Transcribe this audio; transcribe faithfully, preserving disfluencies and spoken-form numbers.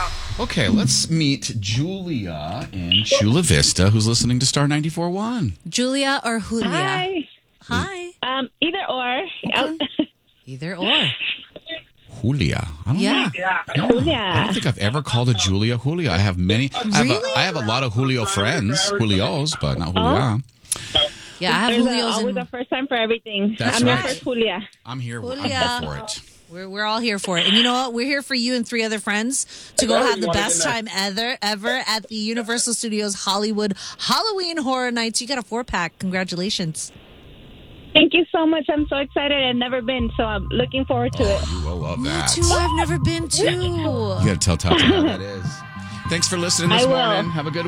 Okay, let's meet Julia in Chula Vista, who's listening to Star ninety-four point one. Julia or Julia? Hi. Hi. Um, either or. Okay. Either or. Julia. I don't Yeah. know. Julia. I don't think I've ever called a Julia Julia. I have many. I have, Really? a, I have a lot of Julio friends, Julios, but not Julia. Yeah, I have There's a, Julios always in... a first time for everything. That's I'm right. your first Julia. I'm here. I'm Julia. here for it. We're, we're all here for it. And you know what? We're here for you and three other friends to go have the best time ever, ever at the Universal Studios Hollywood Halloween Horror Nights. You got a four-pack. Congratulations. Thank you so much. I'm so excited. I've never been, so I'm looking forward to it. Oh, you will love Me that. too. I've never been to. You got to tell Tata how that is. Thanks for listening this I will. morning. Have a good